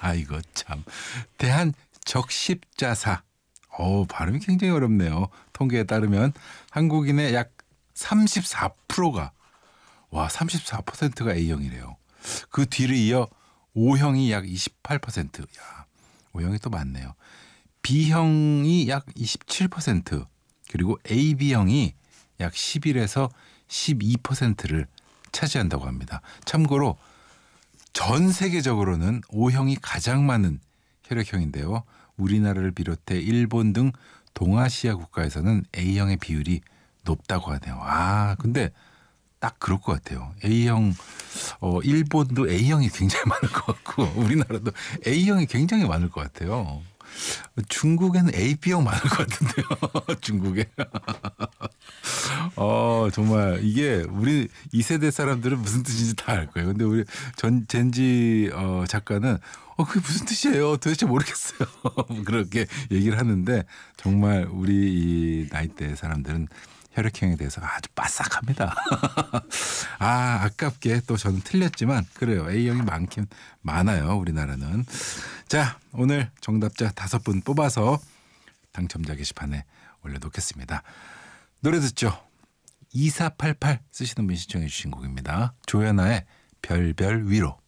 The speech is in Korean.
이거 참. 대한적십자사. 발음이 굉장히 어렵네요. 통계에 따르면 한국인의 약 34%가 34%가 A형이래요. 그 뒤를 이어 O형이 약 28%. 야, O형이 또 많네요. B형이 약 27%, 그리고 AB형이 약 11에서 12%를 차지한다고 합니다. 참고로 전 세계적으로는 O형이 가장 많은 혈액형인데요. 우리나라를 비롯해 일본 등 동아시아 국가에서는 A형의 비율이 높다고 하네요. 근데 딱 그럴 것 같아요. A형, 일본도 A형이 굉장히 많을 것 같고 우리나라도 A형이 굉장히 많을 것 같아요. 중국에는 AB형 많을 것 같은데요. 중국에. 정말 이게 우리 2세대 사람들은 무슨 뜻인지 다 알 거예요. 근데 우리 젠지 작가는 그게 무슨 뜻이에요? 도대체 모르겠어요. 그렇게 얘기를 하는데 정말 우리 이 나이대 사람들은 혈액형에 대해서 아주 빠삭합니다. 아깝게 또 저는 틀렸지만 그래요. A형이 많긴 많아요. 우리나라는. 자, 오늘 정답자 5분 뽑아서 당첨자 게시판에 올려놓겠습니다. 노래 듣죠. 2488 쓰시는 분 신청해 주신 곡입니다. 조연아의 별별 위로.